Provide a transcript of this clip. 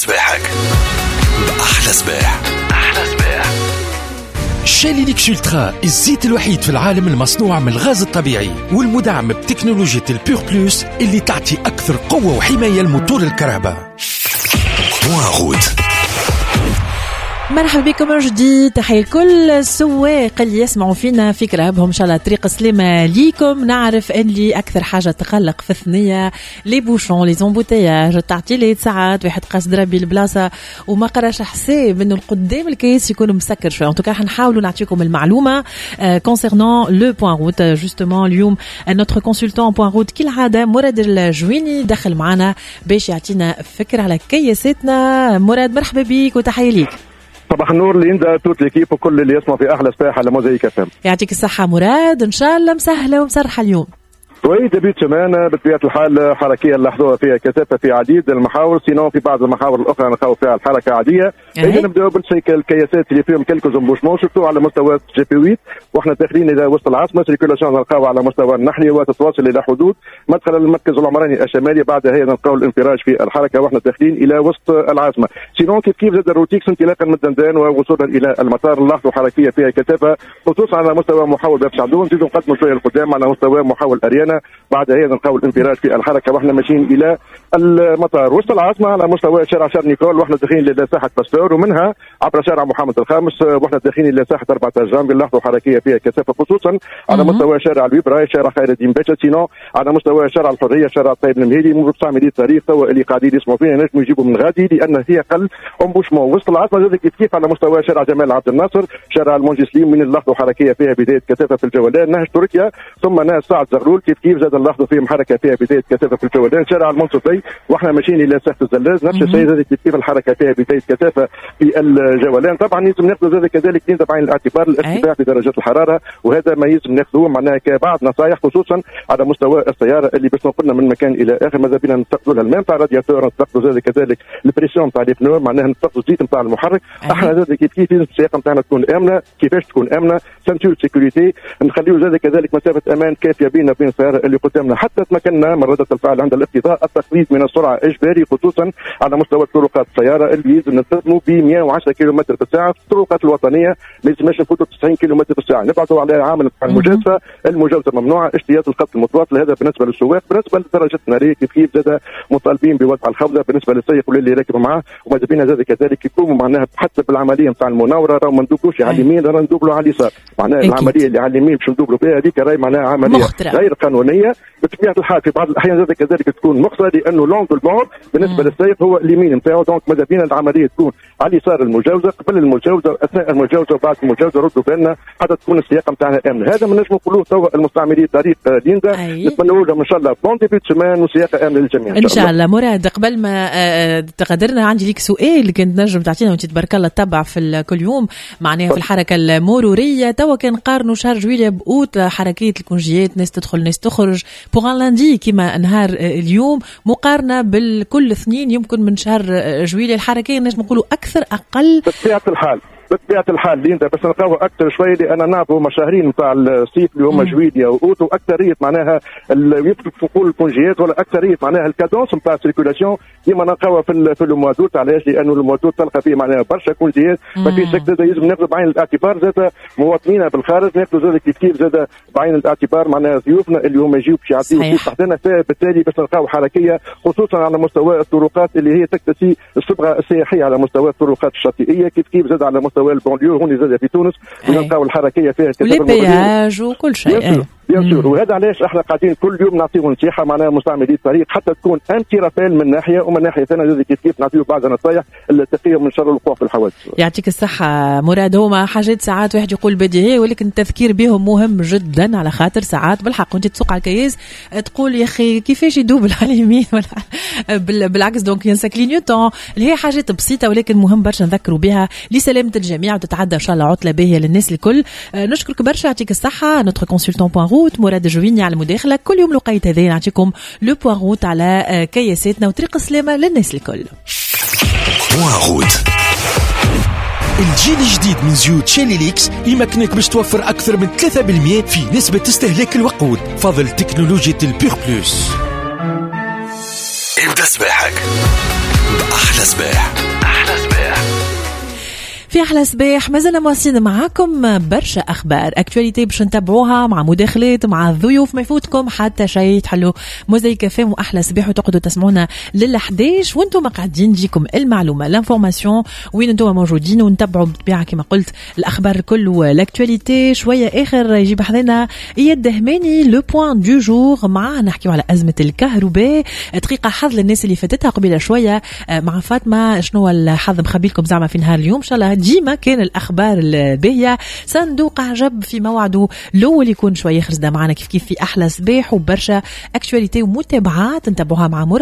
صباحك بأحلى صباح. أحلى صباح. شالي ليكس ألترا، الزيت الوحيد في العالم المصنوع من الغاز الطبيعي والمدعم بتكنولوجيا البيور بلوس اللي تعطي أكثر قوة وحماية لموتور الكهرباء. مرحبا بكم من جديد. تحية لكل السواق اللي يسمعوا فينا في كرهبهم ان شاء الله طريق سليمة ليكم. نعرف اللي اكثر حاجة تقلق في الثنية لي بوشون لي زومبوتياج، تعطيلات ساعات واحد قاصد ربي البلاصة وما قراش حساب انه القدام الكيس يكون مسكر شوية. ان توكا حنحاولوا نعطيكم المعلومة concernant le point route. justement اليوم notre consultant point route كالعادة مراد الجويني دخل معنا باش يعطينا فكرة على كيساتنا. مراد مرحبا بيك وتحية ليك. صباح النور ليندا توت ليكيب وكل اللي يسمع في احلى صباح على موزايك FM. يعطيك الصحة مراد، ان شاء الله مسهلة ومسرحة اليوم. وي دبيت سمانة بطبيعة الحال حركية نلاحظوها فيها كثافة في عديد المحاور، سينو في بعض المحاور الأخرى نلقاو فيها الحركة عادية. إذا نبدأ بالكياسات اللي فيهم كلكو زومبوشمون سورتو على مستوى جي بي 8 واحنا داخلين إلى وسط العاصمة. سيركولاسيون نلقاو على مستوى النحلية وتتواصل إلى حدود مدخل المركز العمراني الشمالي، بعدها هي نلقاو الانفراج في الحركة واحنا داخلين إلى وسط العاصمة. سينو كيف زاد الروتيكس انطلاقا من الدندان ووصولا إلى المطار نلاحظوا حركية فيها كثافة خصوصا على مستوى محاور باب سعدون. نزيدوا نقدموا شوية القدام على مستوى محاور أريانا، بعدها هي نلقاو الانفراج في الحركه واحنا ماشيين الى المطار. وسط العاصمه على مستوى شارع شارل نيكول واحنا داخلين الى ساحه باستور، ومنها عبر شارع محمد الخامس واحنا داخلين الى ساحه 14 جانفي نلاحظوا حركيه فيها كثافه خصوصا على مستوى شارع الويبراي شارع خير الدين باشا. سينو على مستوى شارع الحريه شارع الطيب المهيدي منذ 9 مليون تاريخ توا اللي قاعدين يسمعوا فينا نجموا يجيبوا من غادي لان هي قل امبوشمون. وسط العاصمه زاد كيف على مستوى شارع جمال عبد الناصر شارع المونجي سليم من نلاحظوا حركيه فيها بدايه كثافه في الجولان. نهج تركيا ثم نهج سعد زغلول كيف زاد نلاحظوا فيهم حركه فيها بدايه كثافه في الجولان. شارع المنصفي واحنا ماشيين الى ساحه الزلاز نفس الشيء زاد كيف الحركه فيها بدايه كثافه في الجولان. طبعا لازم ناخذ زاد كذلك بعين الاعتبار الارتفاع في درجات الحراره، وهذا ما لازم ناخذوه معناها كبعض نصائح خصوصا على مستوى السياره اللي باش نقلنا من مكان الى اخر. ماذا بينا نستقبلوا الماء نتاع الرادياتور، نستقبلوا زاد كذلك البريسيون نتاع لي بنو معناها نستقبلوا الزيت نتاع المحرك. احنا زاد كيف لازم السياقه نتاعنا تكون امنه. كيفاش تكون امنه؟ سنتور سيكوريتي نخليو زاد كذلك مسافه امان كافيه بيننا وبين السياره اللي قدامنا حتى تمكننا من ردة الفعل عند الاقتضاء. التخفيض من السرعه اجباري خصوصا على مستوى الطرقات السياره اللي لازم نلتزموا ب 110 كم في الساعه. في الطرقات الوطنيه ما لازمش نفوتوا 90 كم في الساعه. نبعثوا على عامل المجازفه، المجاوزه ممنوعه، اجتياز الخط المتواصل. هذا بالنسبه للسواق. بالنسبه للدرجات الناريه كيف زاد مطالبين بوضع الخوذه بالنسبه للسائق واللي راكب معاه، وماذا بينا زاد كذلك يقوموا معناها حتى بالعمليه نتاع المناوره. راهو ما ندوبلوش على اليمين، راهو ندوبلوا على اليسار. معناها العمليه اللي على اليمين باش ندوبلوا فيها هذيك راهي معناها عمليه غير قانونيه بطبيعه الحال. في بعض الاحيان زاد كذلك تكون مخطئه لانه لونغ البعد بالنسبه للسائق هو اليمين نتاعو. دونك ماذا بينا العمليه تكون على يسار المجاوزه قبل المجاوزه اثناء المجاوزه وبعد المجاوزه. ردوا بالنا حتى تكون السياقه نتاعنا امنه. هذا ما نجموا نقولوه توا المستعملين طريق ليندا. نتمنوا لهم ان شاء الله بون ديبي سمان وسياقه امنه للجميع ان شاء الله. مراد قبل ما تقدرنا عندي ليك سؤال كنت نجم تعطينا وانت تبارك الله تتبع في كل يوم معناها في الحركه المروريه. توا كان قارنوا شهر جويليا بأوت حركيه الكونجيات، ناس تدخل ناس تخرج بوغ لاندي كيما نهار اليوم مقارنه بالكل اثنين يمكن من شهر جويليا الحركيه نجم نقولوا اكثر اقل بطبيعه الحال ليندا بس نلقاوها اكثر شويه لان نعرفوا مشاهيرين نتاع الصيف اللي هما جويليا واوتو اكثريه معناها يمكن نقول الكونجيات ولا اكثريه معناها الكادونس نتاع السيركولاسيون كيما نلقاوها في الموادوت. علاش؟ لانه الموادوت تلقى فيه معناها برشا كونجيات. ما فيش شك زاد لازم ناخذ بعين الاعتبار زاد مواطنينا بالخارج، ناخذ زاد كيف زاد بعين الاعتبار معناها ضيوفنا اللي هما يجيو باش يعطيو تحتنا. بالتالي باش نلقاو حركيه خصوصا على مستوى الطرقات اللي هي تكتسي الصبغه السياحيه على مستوى الطرقات الشاطئيه كيف زاد على مستوى البونليو هون زاد في تونس نلقاو الحركيه فيها والبياج وكل شيء. بيان سور. وهذا علاش احنا قاعدين كل يوم نعطيو نصيحه معناها مستعملي الطريق حتى تكون انتي رافيل من ناحيه ومن ناحيه ثانيه زاد كيف نعطيو بعض النصائح التقيه من شر الوقوع في الحوادث. يعطيك الصحه مراد. هما حاجات ساعات واحد يقول بديهيه ولكن التذكير بهم مهم جدا على خاطر ساعات بالحق وانت تسوق على الكياس تقول يا اخي كيفاش يدوب على اليمين ولا بالعكس. دونك ينسى كلينيوتون اللي هي حاجات بسيطه ولكن مهم برشا نذكروا بها لسلامه الجميع وتتعدى ان شاء الله عطله باهيه للناس الكل. نشكرك برشا. يعطيك الصحه. نوتر كونسلتون بوان روت مراد الجويني على المداخله. كل يوم لقيت هذا نعطيكم لو بوان روت على كياساتنا وطريق السلامه للناس الكل. بوان روت الجيل الجديد من زيوت شالي ليكس يمكنك باش توفر أكثر من 3% في نسبة استهلاك الوقود فضل تكنولوجيا البيور بلوس. ابدأ صباحك أحلى صباح. أحلى صباح. في أحلى صباح مازلنا مواصلين معاكم برشا أخبار أكتواليتي باش نتابعوها مع مداخلات مع الضيوف، ما يفوتكم حتى شيء. تحلوا موزايك فام وأحلى صباح وتقعدوا تسمعونا لل11 وانتم قاعدين نجيكم المعلومة الانفورماسيون وين انتم موجودين، ونتابعوا بالطبيعة كما قلت الأخبار الكل والأكتواليتي. شوية آخر يجيب حذنا إياد دهماني لو بوان دو جور مع نحكيو على أزمة الكهرباء. دقيقة حظ للناس اللي فاتتها قبيلة شوية مع فاطمة شنو الحظ مخبيلكم زعما في نهار اليوم. إن شاء الله ديما كان الأخبار الباهية صندوق عجب في موعده الأول يكون شوية خرجنا معنا كيف في أحلى صباح وبرشا أكتواليتي ومتابعات نتابعوها مع